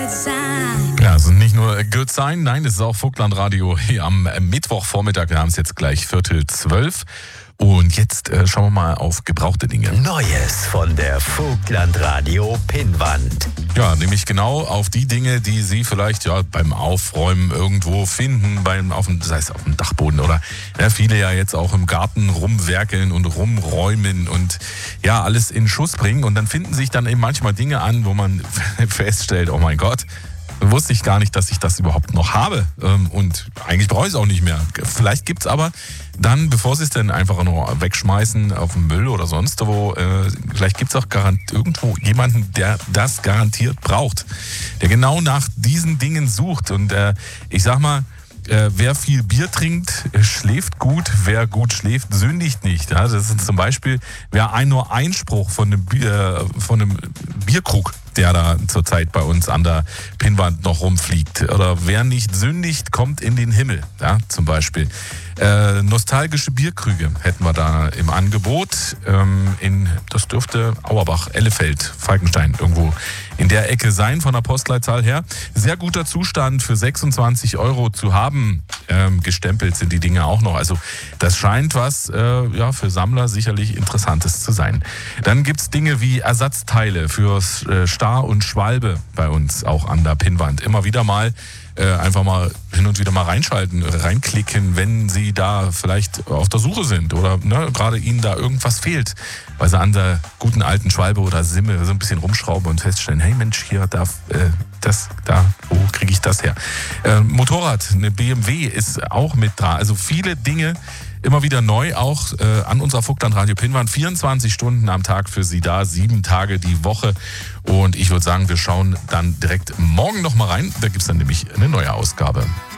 Ja, es ist nicht nur a good sign, nein, es ist auch Vogtlandradio hier am Mittwochvormittag. Wir haben es jetzt gleich 11:45. Und jetzt schauen wir mal auf gebrauchte Dinge. Neues von der Vogtlandradio Pinnwand. Ja, nämlich genau auf die Dinge, die Sie vielleicht beim Aufräumen irgendwo finden, sei es auf dem Dachboden oder viele ja jetzt auch im Garten rumwerkeln und rumräumen und ja, alles in Schuss bringen. Und dann finden sich dann eben manchmal Dinge an, wo man feststellt, oh mein Gott, wusste ich gar nicht, dass ich das überhaupt noch habe. Und eigentlich brauche ich es auch nicht mehr. Vielleicht gibt es aber dann, bevor Sie es dann einfach nur wegschmeißen auf den Müll oder sonst wo, vielleicht gibt es auch irgendwo jemanden, der das garantiert braucht. Der genau nach diesen Dingen sucht. Und ich sag mal, wer viel Bier trinkt, schläft gut. Wer gut schläft, sündigt nicht. Ja, das ist zum Beispiel, wer nur Einspruch von einem Bierkrug, der da zurzeit bei uns an der Pinnwand noch rumfliegt. Oder wer nicht sündigt, kommt in den Himmel. Ja, zum Beispiel. Nostalgische Bierkrüge hätten wir da im Angebot. Das dürfte Auerbach, Ellefeld, Falkenstein irgendwo in der Ecke sein von der Postleitzahl her. Sehr guter Zustand für 26 € zu haben. Gestempelt sind die Dinge auch noch. Also das scheint was für Sammler sicherlich Interessantes zu sein. Dann gibt's Dinge wie Ersatzteile für Star und Schwalbe bei uns auch an der Pinnwand. Immer wieder mal einfach mal hin und wieder mal reinklicken, wenn Sie da vielleicht auf der Suche sind oder gerade Ihnen da irgendwas fehlt, weil Sie an der guten alten Schwalbe oder Simme so ein bisschen rumschrauben und feststellen, hey Mensch, hier wo kriege ich das her? Motorrad, eine BMW ist auch mit da. Also viele Dinge immer wieder neu, auch an unserer Vogtlandradio Pinnwand. 24 Stunden am Tag für Sie da, 7 Tage die Woche. Und ich würde sagen, wir schauen dann direkt morgen noch mal rein. Da gibt es dann nämlich eine neue Ausgabe.